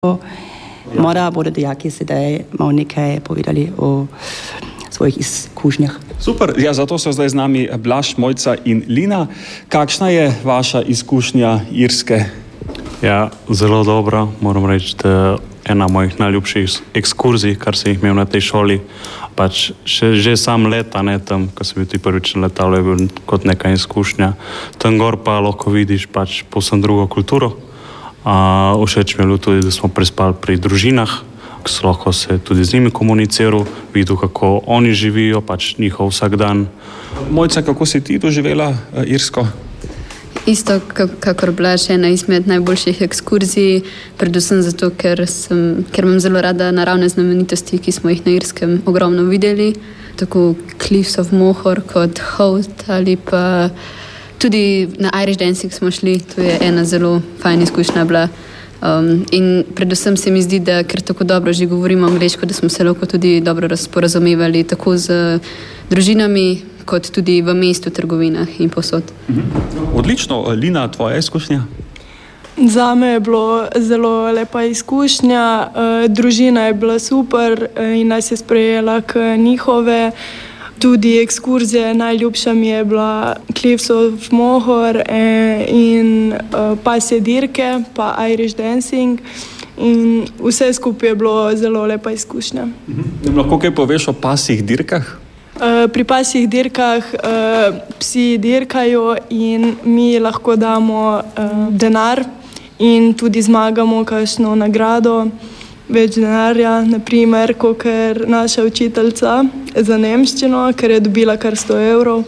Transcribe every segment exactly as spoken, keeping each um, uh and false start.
Morda bodo dijaki sedaj malo nekaj povedali o svojih izkušnjah. Super, ja, zato so zdaj z nami Blaž, Mojca in Lina. Kakšna je vaša izkušnja Irske? Ja, zelo dobra. Moram reči, da ena mojih najljubših ekskurzij, kar sem jih imel na tej šoli, pač še, že sam leta, ne, tam, ko sem bil ti prvič na letalu, je bil kot neka izkušnja. Tam gor pa lahko vidiš pač povsem drugo kulturo. Uh, všeč mi je bilo tudi, da smo prespali pri družinah, ko so lahko se tudi z njimi komuniciral, videl, kako oni živijo, pač njihov vsak dan. Mojca, kako si ti doživela uh, Irsko? Isto, kakor Blaž, ena izmed najboljših ekskurzij, predvsem zato, ker, sem, ker imam zelo rada naravne znamenitosti, ki smo jih na Irskem ogromno videli, tako Cliffs of Moher kot Howth ali pa tudi na Irish Dancing smo šli, to je ena zelo fajn izkušnja bila. Um, in predvsem se mi zdi, da ker tako dobro že govorimo angleško, da smo se lahko tudi dobro razporazumevali tako z družinami, kot tudi v mestu, trgovinah in posod. Odlično. Lina, tvoja izkušnja? Zame je bilo zelo lepa izkušnja. Družina je bila super in nas je sprejela k njihove. Tudi ekskurzije, najljubša mi je bila Cliffs of Moher in uh, pasje dirke, pa Irish Dancing. In vse skupaj je bilo zelo lepa izkušnja. Mhm. Lahko kaj poveš o pasjih dirkah? Uh, pri pasjih dirkah uh, psi dirkajo in mi lahko damo uh, denar in tudi zmagamo kakšno nagrado. Več denarja, naprimer, kot naša učiteljica za nemščino, ker je dobila kar sto evrov.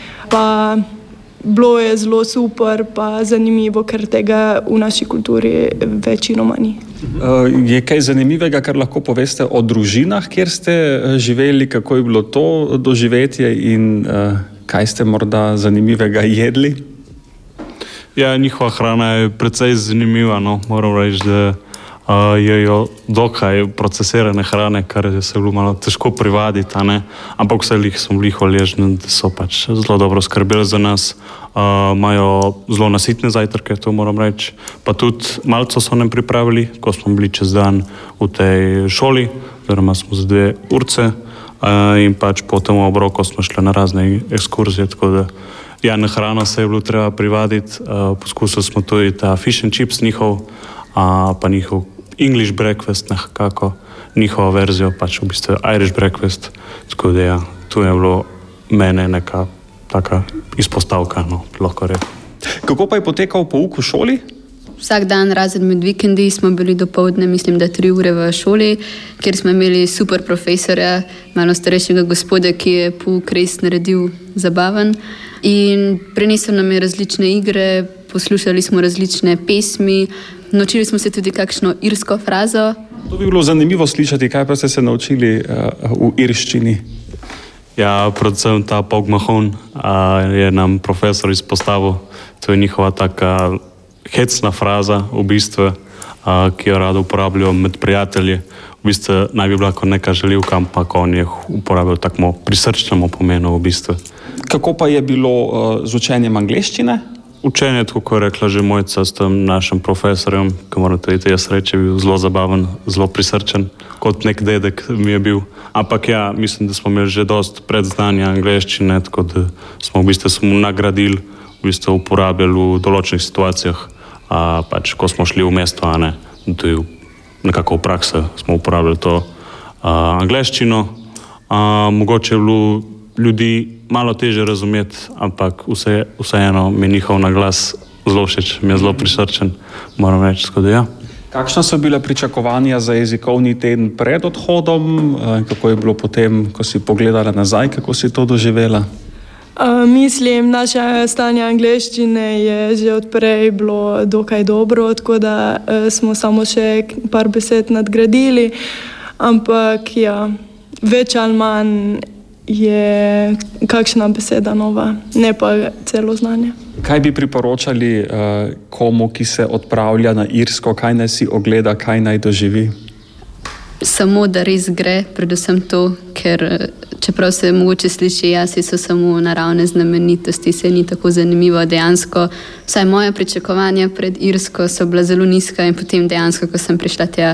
Pa bilo je zelo super, pa zanimivo, ker tega v naši kulturi večinoma ni. Uh, je kaj zanimivega, kar lahko poveste o družinah, kjer ste živeli, kako je bilo to doživetje in uh, kaj ste morda zanimivega jedli? Ja, njihova hrana je precej zanimiva, no, moram reči, da Uh, jejo dokaj procesirane hrane, kar je se bilo malo težko privaditi, ne? Ampak vse jih smo bili hvaležni, da so pač zelo dobro skrbeli za nas. Uh, imajo zelo nasitne zajtrke, to moram reči. Pa tudi malco so nam pripravili, ko smo bili čez dan v tej šoli, oziroma smo za dve urce uh, in pač po tem obroku smo šli na razne ekskurzije, tako da ja, na hrano se je bilo treba privaditi. Uh, poskusili smo tudi ta fish and chips njihov, uh, pa njihov English breakfast, nekako njihovo verzijo, pač v bistvu Irish breakfast, tako da ja, tu je bilo mene neka taka izpostavka, no, lahko rekel. Kako pa je potekal pouk v šoli? Vsak dan, razen med vikendi, smo bili dopoldne, mislim, da tri ure v šoli, kjer smo imeli super profesorja, malo starejšega gospoda, ki je pouk res naredil zabaven. In prinesel nam je različne igre, poslušali smo različne pesmi, naučili smo se tudi kakšno irsko frazo. To bi bilo zanimivo slišati, kaj pa ste se naučili uh, v irščini? Ja, predvsem ta pogmahon uh, je nam profesor izpostavil. To je njihova taka hecna fraza, v bistvu, uh, ki jo rado uporabljajo med prijatelji. V bistvu naj bi bila kot neka želivka, ampak on je uporabil tako prisrčnemu pomenu, v bistvu. Kako pa je bilo uh, z učenjem angleščine? Učenje, tako je rekla že Mojca s tem našim profesorjem, ki moram tudi jaz reči, je bil zelo zabaven, zelo prisrčen, kot nek dedek mi je bil. Ampak ja, mislim, da smo imeli že dost predznanja angleščine, tako da smo v bistvu smo nagradili, v bistvu uporabljali v določenih situacijah, a pač ko smo šli v mesto, a ne, tudi nekako v praksi smo uporabljali to a, angleščino. A, mogoče je bilo ljudi malo teže razumeti, ampak vse, vseeno mi je njihov naglas zelo všeč, mi je zelo prisrčen, moram reči, tako da ja. Kakšna so bila pričakovanja za jezikovni teden pred odhodom? Kako je bilo potem, ko si pogledala nazaj, kako si to doživela? Uh, mislim, naše stanje angleščine je že odprej bilo dokaj dobro, tako da uh, smo samo še par besed nadgradili, ampak ja, več ali manj je kakšna beseda nova, ne pa celo znanje. Kaj bi priporočali uh, komu, ki se odpravlja na Irsko, kaj naj si ogleda, kaj naj doživi? Samo, da res gre, predvsem to, ker čeprav se mogoče sliši, jaz so samo naravne znamenitosti, se ni tako zanimivo. Dejansko, vsaj moje pričakovanja pred Irsko so bila zelo nizka in potem dejansko, ko sem prišla tja,